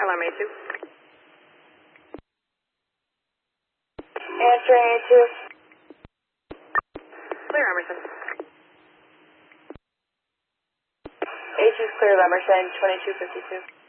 LMA2. Answering A2. Clear, Emerson. A2 is clear of Emerson, 2252.